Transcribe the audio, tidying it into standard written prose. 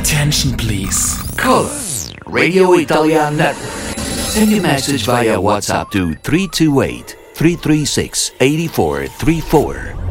Attention please. Call Radio Italian Network. Send your message via WhatsApp to 328-336-8434